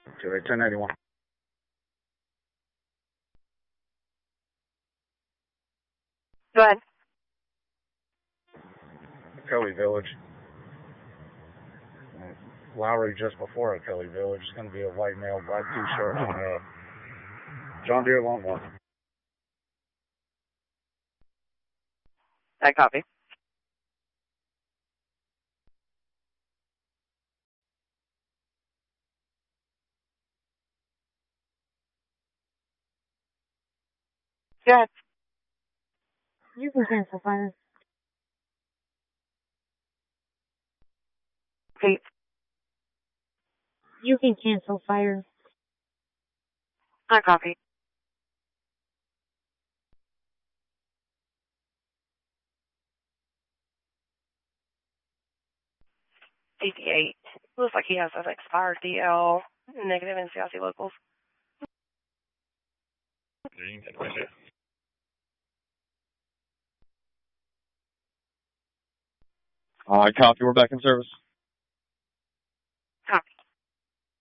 To 1081. Go ahead. Kelly Village. Lowry just before Kelly Village. It's going to be a white male, black t-shirt on a John Deere Longhorn. I copy. Go ahead. You can cancel fire. Pete. You can cancel fire. I copy. DD8. Looks like he has an expired DL. Negative in CIC locals. Copy. We're back in service.